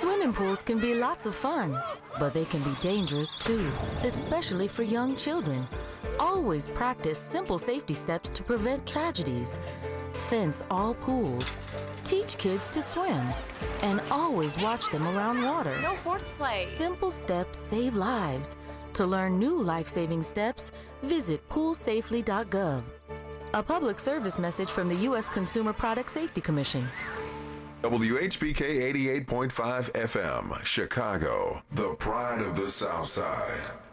Swimming pools can be lots of fun, but they can be dangerous too, especially for young children. Always practice simple safety steps to prevent tragedies. Fence all pools. Teach kids to swim. And always watch them around water. No horseplay. Simple steps save lives. To learn new life-saving steps, visit poolsafely.gov. A public service message from the U.S. Consumer Product Safety Commission. WHBK 88.5 FM, Chicago, the pride of the South Side.